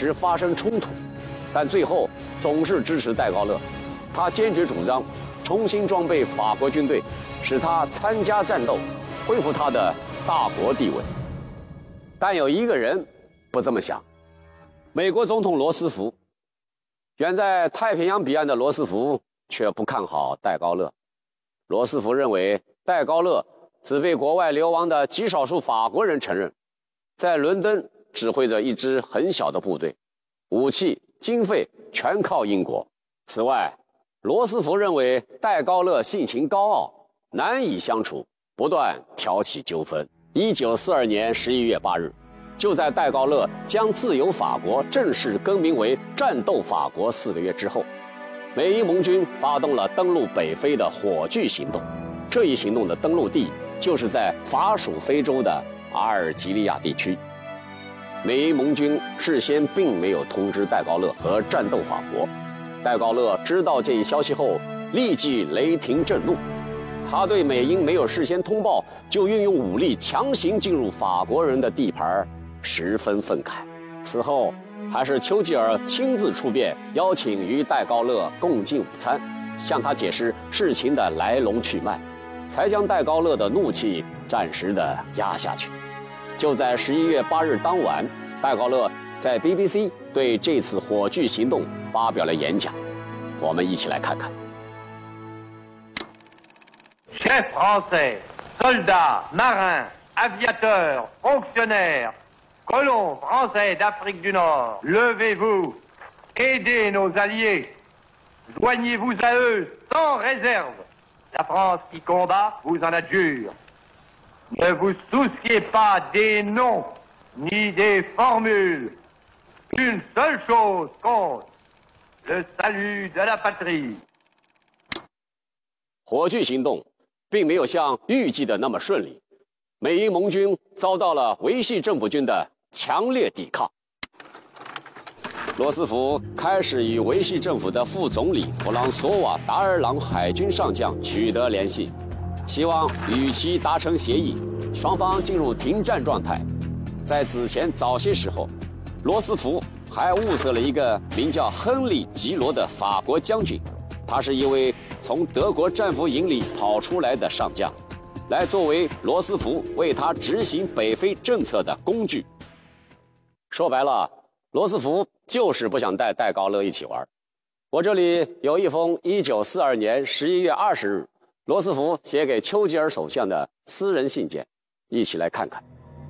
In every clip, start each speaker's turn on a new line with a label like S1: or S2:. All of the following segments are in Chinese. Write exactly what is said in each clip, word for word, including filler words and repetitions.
S1: 时发生冲突，但最后总是支持戴高乐。他坚决主张重新装备法国军队，使他参加战斗，恢复他的大国地位。但有一个人不这么想，美国总统罗斯福。远在太平洋彼岸的罗斯福却不看好戴高乐。罗斯福认为戴高乐只被国外流亡的极少数法国人承认，在伦敦指挥着一支很小的部队，武器、经费全靠英国。此外，罗斯福认为戴高乐性情高傲，难以相处，不断挑起纠纷。一九四二年十一月八日，就在戴高乐将自由法国正式更名为战斗法国四个月之后，美英盟军发动了登陆北非的火炬行动。这一行动的登陆地就是在法属非洲的阿尔及利亚地区。美英盟军事先并没有通知戴高乐和战斗法国。戴高乐知道这一消息后，立即雷霆震怒。他对美英没有事先通报就运用武力强行进入法国人的地盘十分愤慨。此后，还是丘吉尔亲自出面，邀请与戴高乐共进午餐，向他解释事情的来龙去脉，才将戴高乐的怒气暂时的压下去。就在十一月八日当晚，戴高乐在 B B C 对这次火炬行动发表了演讲，我们一起来看看。
S2: Chefs français, soldats, marins, aviateurs, fonctionnaires, colons français d'Afrique du Nord, levez-vous, aidez nos alliés, joignez-vous à eux sans réserve. La France qui combat vous en adjure. Ne vous souciez pas des noms ni des formules. Une seule chose compte, le salut de la patrie.
S1: 火炬行动并没有像预计的那么顺利，美英盟军遭到了维系政府军的强烈抵抗。罗斯福开始与维系政府的副总理弗朗索瓦·达尔朗海军上将取得联系，希望与其达成协议，双方进入停战状态。在此前早些时候，罗斯福还物色了一个名叫亨利·吉罗的法国将军，他是一位从德国战俘营里跑出来的上将，来作为罗斯福为他执行北非政策的工具。说白了，罗斯福就是不想带戴高乐一起玩。我这里有一封一九四二年十一月二十日罗斯福写给丘吉尔首相的私人信件，一起来看看。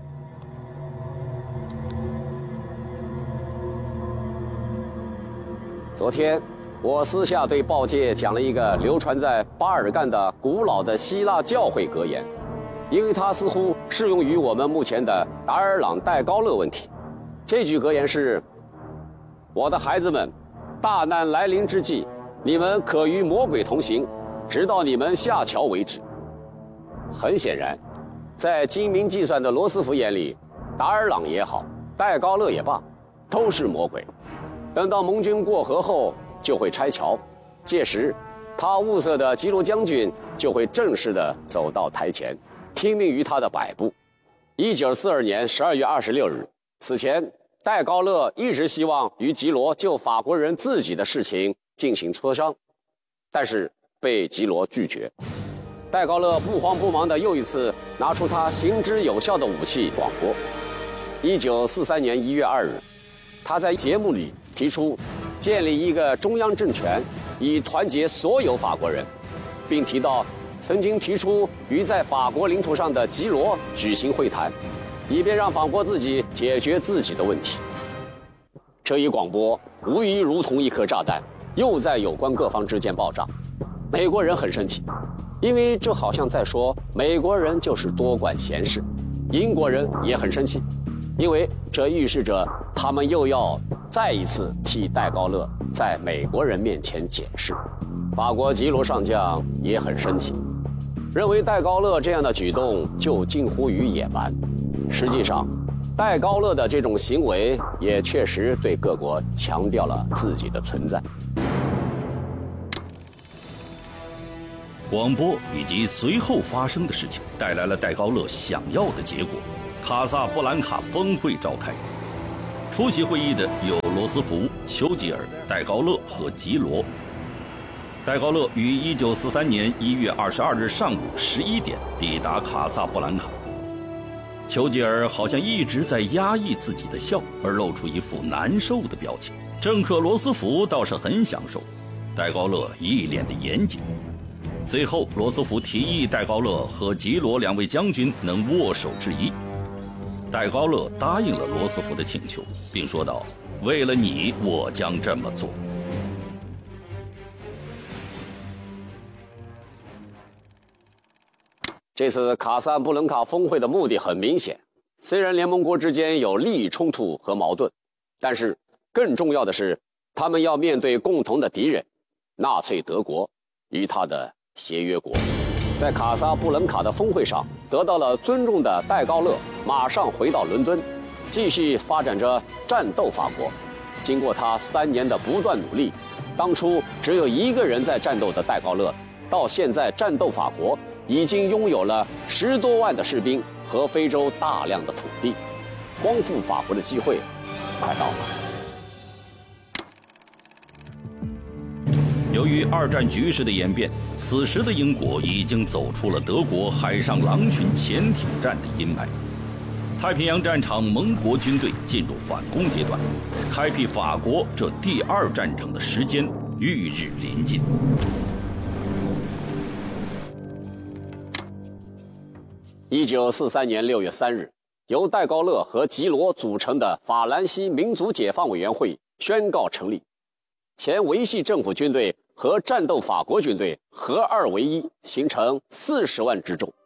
S1: 昨天我私下对报界讲了一个流传在巴尔干的古老的希腊教会格言，因为它似乎适用于我们目前的达尔朗戴高乐问题。这句格言是：我的孩子们，大难来临之际，你们可与魔鬼同行，直到你们下桥为止。很显然，在精明计算的罗斯福眼里，达尔朗也好，戴高乐也罢，都是魔鬼。等到盟军过河后，就会拆桥，届时他物色的吉罗将军就会正式的走到台前，听命于他的摆布。一九四二年十二月二十六日，此前戴高乐一直希望与吉罗就法国人自己的事情进行磋商，但是被吉罗拒绝。戴高乐不慌不忙的又一次拿出他行之有效的武器广播。一九四三年一月二日，他在节目里提出建立一个中央政权，以团结所有法国人，并提到曾经提出与在法国领土上的吉罗举行会谈，以便让法国自己解决自己的问题。这一广播无疑如同一颗炸弹，又在有关各方之间爆炸。美国人很生气，因为这好像在说美国人就是多管闲事。英国人也很生气，因为这预示着他们又要再一次替戴高乐在美国人面前解释。法国吉罗上将也很生气，认为戴高乐这样的举动就近乎于野蛮。实际上，戴高乐的这种行为也确实对各国强调了自己的存在。
S3: 广播以及随后发生的事情带来了戴高乐想要的结果，卡萨布兰卡峰会召开。 出席会议的有罗斯福、丘吉尔、戴高乐和吉罗。戴高乐于一九四三年一月二十二日上午十一点抵达卡萨布兰卡。丘吉尔好像一直在压抑自己的笑，而露出一副难受的表情。政客罗斯福倒是很享受，戴高乐一脸的严谨。最后，罗斯福提议戴高乐和吉罗两位将军能握手致意。戴高乐答应了罗斯福的请求，并说道：“为了你，我将这么做。”
S1: 这次卡萨布兰卡峰会的目的很明显，虽然联盟国之间有利益冲突和矛盾，但是更重要的是，他们要面对共同的敌人——纳粹德国与他的协约国。在卡萨布兰卡的峰会上得到了尊重的戴高乐马上回到伦敦，继续发展着战斗法国。经过他三年的不断努力，当初只有一个人在战斗的戴高乐，到现在战斗法国已经拥有了十多万的士兵和非洲大量的土地，光复法国的机会快到了。
S3: 由于二战局势的演变，此时的英国已经走出了德国海上狼群潜艇战的阴霾。太平洋战场盟国军队进入反攻阶段，开辟法国这第二战争的时间愈日临近。
S1: 一九四三年六月三日，由戴高乐和吉罗组成的法兰西民族解放委员会宣告成立，前维系政府军队和战斗法国军队合二为一，形成四十万之众。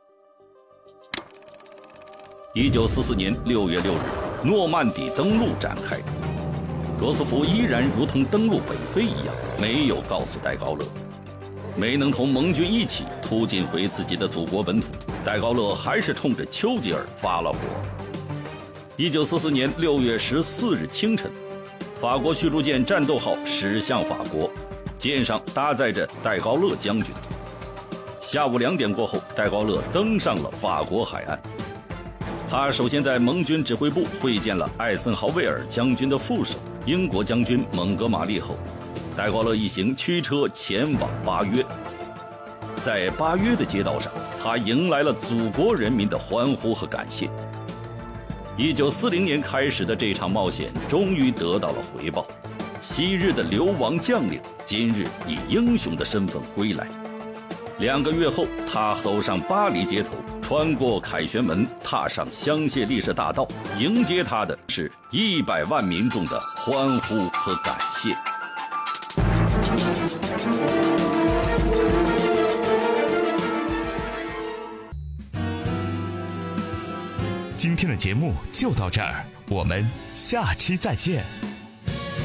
S3: 一九四四年六月六日，诺曼底登陆展开。罗斯福依然如同登陆北非一样，没有告诉戴高乐，没能同盟军一起突进回自己的祖国本土。戴高乐还是冲着丘吉尔发了火。一九四四年六月十四日清晨，法国驱逐舰战斗号驶向法国，舰上搭载着戴高乐将军。下午两点过后，戴高乐登上了法国海岸。他首先在盟军指挥部会见了艾森豪威尔将军的副手英国将军蒙哥马利后，戴高乐一行驱车前往巴约。在巴约的街道上，他迎来了祖国人民的欢呼和感谢。一九四零年开始的这场冒险终于得到了回报，昔日的流亡将领今日以英雄的身份归来。两个月后，他走上巴黎街头，穿过凯旋门，踏上香榭丽舍大道，迎接他的是一百万民众的欢呼和感谢。
S4: 今天的节目就到这儿，我们下期再见。